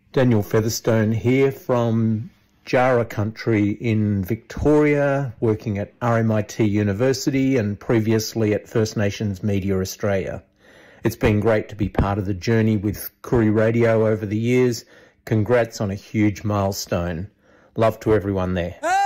Daniel Featherstone here from Jara country in Victoria, working at RMIT University and previously at First Nations Media Australia. It's been great to be part of the journey with Koori Radio over the years. Congrats on a huge milestone. Love to everyone there.